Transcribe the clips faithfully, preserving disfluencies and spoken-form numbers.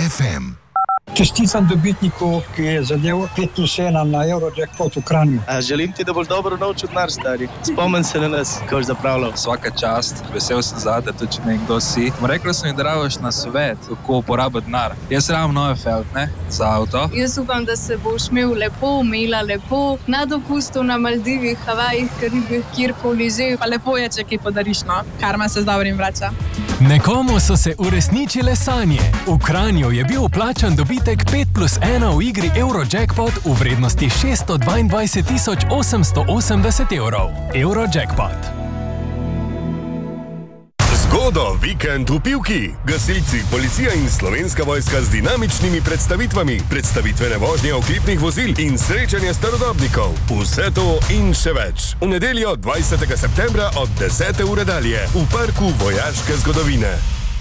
ef em. Čestitam dobitniku, ki je zadev pet plus ena na Eurojackpot v Kranju. A, želim ti, da boš dobro naučil denar, stari. Spomni se na nas, ko boš zapravljal. Svaka čast, vesel sem zate, tudi če nekdo si. Rekla sem, da daš na svet, kako uporabiti denar. Jaz rabim nove felt, ne, za avto. Jaz upam, da se boš imel lepo, imela lepo, na dopustu na Maldivih, Havajih, Karibih, kjerkoli že. Pa lepo je, če kaj podariš, no. Karma se z dobrim vrača. Nekomu so se uresničile sanje. V Kranju je bil vplačan dobitek pet plus ena v igri Eurojackpot v vrednosti šeststo dvaindvajset tisoč osemsto osemdeset evrov. Eurojackpot. Zgodo, vikend v Pivki. Gasilci, policija in Slovenska vojska z dinamičnimi predstavitvami, predstavitvene vožnje oklepnih vozil in srečanje starodobnikov. Vse to in še več. V nedeljo dvajsetega septembra od desete ure dalje v parku vojaške zgodovine.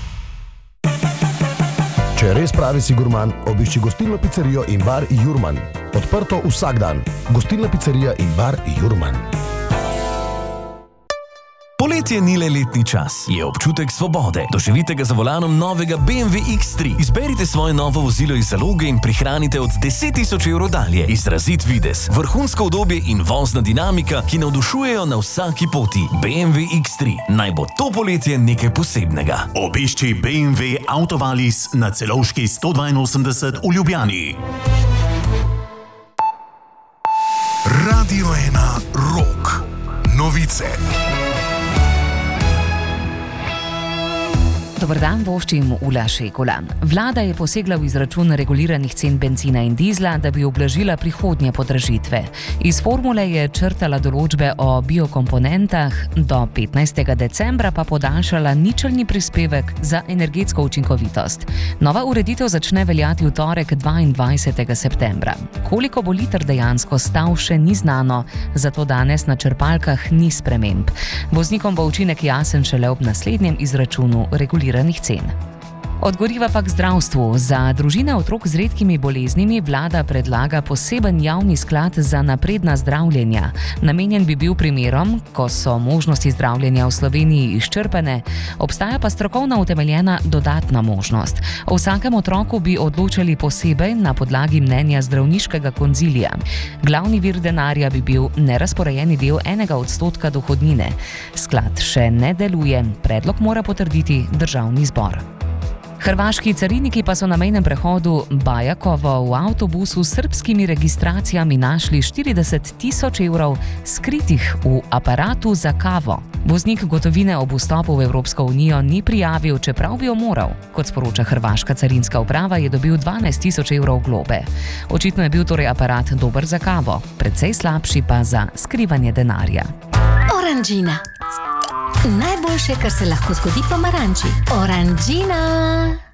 Če res pravi si gurman, obišči gostilno pizzerijo in bar Jurman. Odprto vsak dan. Gostilna pizzerija in bar Jurman. Poletje ni le letni čas, je občutek svobode. Doživite ga za volanom novega B M W X tri. Izberite svoje novo vozilo iz zaloge in prihranite od deset tisoč evrov dalje. Izrazit videz, vrhunsko udobje in vozna dinamika, ki navdušujejo na vsaki poti. B M W X tri. Naj bo to poletje nekaj posebnega. Obišči B M W Autovalis na Celovški sto dvainosemdeset v Ljubljani. Radio ena Rock. Novice. Dobar dan, voščim Ula Šekula. Vlada je posegla v izračun reguliranih cen bencina in dizla, da bi ublažila prihodnje podražitve. Iz formule je črtala določbe o biokomponentah, do petnajstega decembra pa podaljšala ničelni prispevek za energetsko učinkovitost. Nova ureditev začne veljati v torek dvaindvajsetega septembra. Koliko bo liter dejansko stal, še ni znano, zato danes na črpalkah ni sprememb. Voznikom bo učinek jasen šele ob naslednjem izračunu reguliranih cen. Od goriva pa k zdravstvu. Za družine otrok z redkimi boleznimi vlada predlaga poseben javni sklad za napredna zdravljenja. Namenjen bi bil primerom, ko so možnosti zdravljenja v Sloveniji izčrpane, obstaja pa strokovno utemeljena dodatna možnost. O vsakem otroku bi odločali posebej na podlagi mnenja zdravniškega konzilija. Glavni vir denarja bi bil nerazporejeni del enega odstotka dohodnine. Sklad še ne deluje, predlog mora potrditi državni zbor. Hrvaški cariniki pa so na mejnem prehodu Bajakovo v avtobusu s srbskimi registracijami našli štirideset tisoč evrov skritih v aparatu za kavo. Voznik gotovine ob vstopu v Evropsko unijo ni prijavil, čeprav bi jo moral. Kot sporoča hrvaška carinska uprava, je dobil dvanajst tisoč evrov globe. Očitno je bil torej aparat dober za kavo, precej slabši pa za skrivanje denarja. Oranžina. Najboljše, kar se lahko zgodi pomaranči. Oranžina.